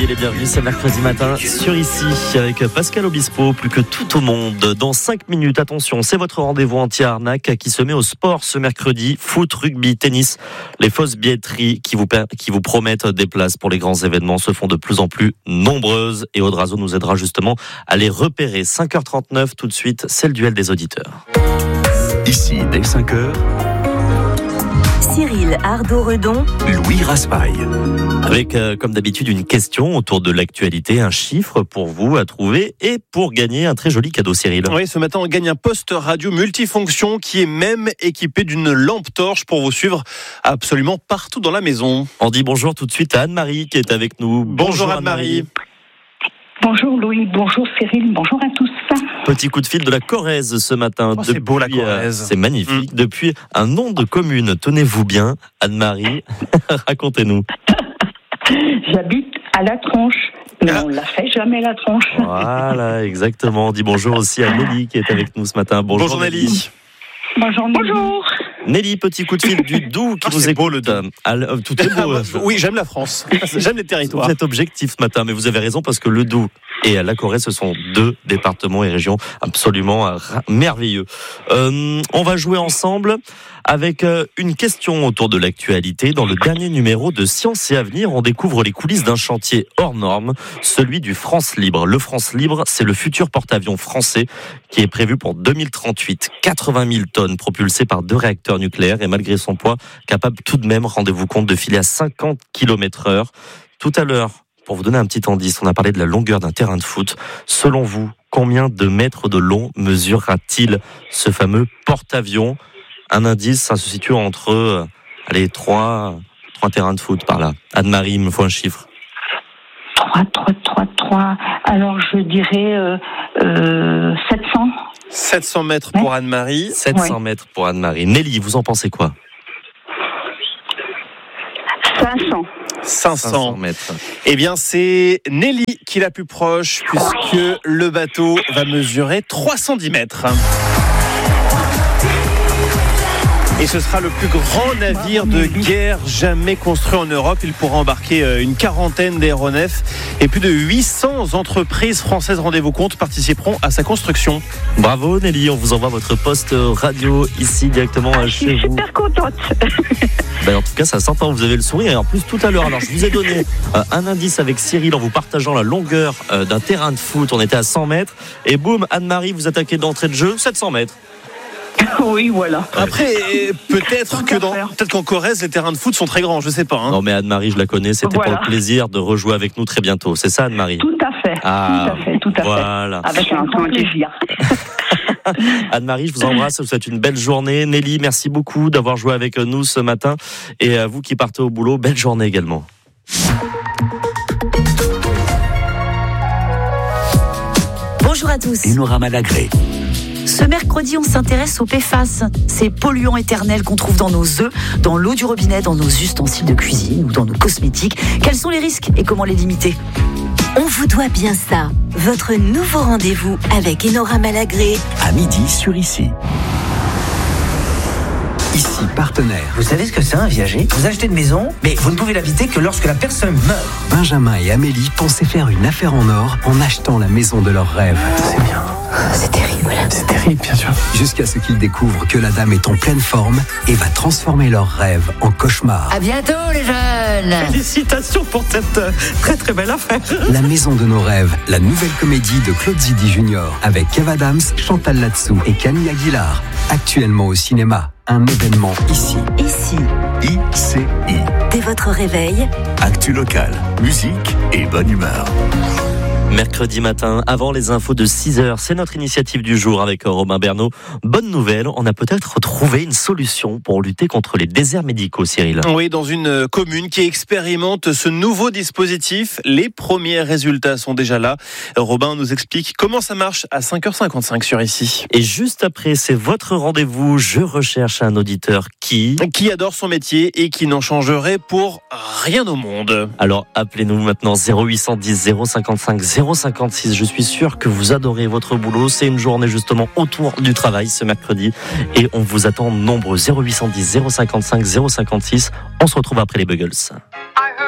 les bienvenus, c'est mercredi matin sur Ici avec Pascal Obispo, plus que tout au monde. Dans 5 minutes, attention, c'est votre rendez-vous anti-arnaque qui se met au sport ce mercredi. Foot, rugby, tennis, les fausses billetteries qui vous promettent des places pour les grands événements se font de plus en plus nombreuses et Audrazo nous aidera justement à les repérer. 5h39 tout de suite, c'est le duel des auditeurs. Ici, dès 5h, Cyril Ardo-Redon, Louis Raspail. Avec, comme d'habitude, une question autour de l'actualité, un chiffre pour vous à trouver et pour gagner un très joli cadeau, Cyril. Oui, ce matin, on gagne un poste radio multifonction qui est même équipé d'une lampe torche pour vous suivre absolument partout dans la maison. On dit bonjour tout de suite à Anne-Marie qui est avec nous. Bonjour Anne-Marie. Bonjour Louis, bonjour Cyril, bonjour à tous. Petit coup de fil de la Corrèze ce matin. Oh, c'est beau la Corrèze. C'est magnifique. Depuis un nom de commune, tenez-vous bien, Anne-Marie, racontez-nous. J'habite à La Tronche, mais on ne la fait jamais la tronche. Voilà, exactement. On dit bonjour aussi à Nelly qui est avec nous ce matin. Bonjour Nelly. Bonjour. Nelly, petit coup de fil du Doubs qui nous écoute. Tout est beau. Oui, j'aime la France. J'aime les territoires. Vous êtes objectif ce matin, mais vous avez raison parce que le Doubs et la Corrèze, ce sont deux départements et régions absolument merveilleux. On va jouer ensemble avec une question autour de l'actualité. Dans le dernier numéro de Science et Avenir, on découvre les coulisses d'un chantier hors norme, celui du France Libre. Le France Libre, c'est le futur porte-avions français qui est prévu pour 2038. 80 000 tonnes propulsées par 2 réacteurs nucléaires et malgré son poids, capable tout de même, rendez-vous compte, de filer à 50 km/h. Tout à l'heure, pour vous donner un petit indice, on a parlé de la longueur d'un terrain de foot. Selon vous, combien de mètres de long mesurera-t-il ce fameux porte-avions ? Un indice, ça se situe entre 3 terrains de foot par là. Anne-Marie, il me faut un chiffre. 3. Alors je dirais 700. 700 mètres pour Anne-Marie. 700 mètres pour Anne-Marie. Nelly, vous en pensez quoi ? 500 mètres. Eh bien, c'est Nelly qui est la plus proche, puisque le bateau va mesurer 310 mètres. Et ce sera le plus grand navire de guerre jamais construit en Europe. Il pourra embarquer une quarantaine d'aéronefs et plus de 800 entreprises françaises, rendez-vous compte, participeront à sa construction. Bravo Nelly, on vous envoie votre poste radio ici directement chez vous. Je suis super contente. En tout cas, ça s'entend, vous avez le sourire. Et en plus, tout à l'heure, alors je vous ai donné un indice avec Cyril en vous partageant la longueur d'un terrain de foot. On était à 100 mètres. Et boum, Anne-Marie, vous attaquez d'entrée de jeu, 700 mètres. Oui, voilà. Après, peut-être qu'en Corrèze, les terrains de foot sont très grands, je sais pas. Hein. Non, mais Anne-Marie, je la connais, c'était pour le plaisir de rejouer avec nous très bientôt. C'est ça, Anne-Marie ? Tout à fait. Voilà. Avec un grand plaisir. Anne-Marie, je vous embrasse, je vous souhaite une belle journée. Nelly, merci beaucoup d'avoir joué avec nous ce matin. Et à vous qui partez au boulot, belle journée également. bonjour à tous. Enora Malagré. Ce mercredi, on s'intéresse aux PFAS, ces polluants éternels qu'on trouve dans nos œufs, dans l'eau du robinet, dans nos ustensiles de cuisine ou dans nos cosmétiques. Quels sont les risques et comment les limiter ? On vous doit bien ça. Votre nouveau rendez-vous avec Enora Malagré. À midi sur Ici. Ici, partenaire. Vous savez ce que c'est un viager ? Vous achetez une maison, mais vous ne pouvez l'habiter que lorsque la personne meurt. Benjamin et Amélie pensaient faire une affaire en or en achetant la maison de leurs rêves. C'est bien. C'est terrible. C'est terrible, bien sûr. Jusqu'à ce qu'ils découvrent que la dame est en pleine forme et va transformer leurs rêves en cauchemar. À bientôt les jeunes. Félicitations pour cette très très belle affaire. La maison de nos rêves, la nouvelle comédie de Claude Zidi Junior avec Kev Adams, Chantal Latsou et Camille Aguilar. Actuellement au cinéma. Un événement ici. Ici. ICI. Dès votre réveil. Actu local, musique et bonne humeur. Mercredi matin, avant les infos de 6h, c'est notre initiative du jour avec Robin Bernot. Bonne nouvelle, on a peut-être trouvé une solution pour lutter contre les déserts médicaux, Cyril. Oui, dans une commune qui expérimente ce nouveau dispositif, les premiers résultats sont déjà là. Robin nous explique comment ça marche à 5h55 sur Ici. Et juste après, c'est votre rendez-vous. Je recherche un auditeur qui adore son métier et qui n'en changerait pour rien au monde. Alors appelez-nous maintenant 0810 055 056. Je suis sûr que vous adorez votre boulot. C'est une journée justement autour du travail ce mercredi et on vous attend nombreux. 0810 055 056. On se retrouve après les Buggles.